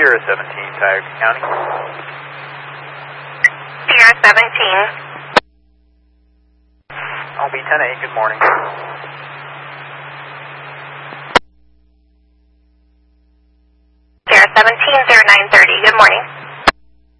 Sierra 17, Tioga County. Sierra 17. I'll be 10-8, good morning. Sierra 17, 0930, good morning.